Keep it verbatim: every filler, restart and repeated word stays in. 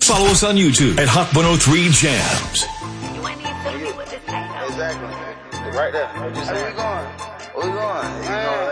Follow us on YouTube at Hot one oh three Jams. You ain't even feeling me with this thing, though. Exactly. Right there. What you saying? Where we going? Where we going? Where we going?